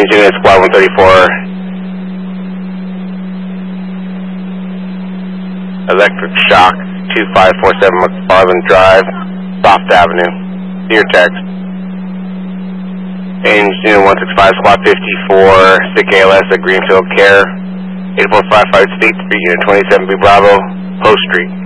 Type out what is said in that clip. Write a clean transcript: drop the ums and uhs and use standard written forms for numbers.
Range unit squad 134. Electric shock 2547 McFarland Drive, Soft Avenue. See your text. Range unit 165 squad 54, sick ALS at Greenfield Care. 8455 State Street, unit 27B Bravo, Post Street.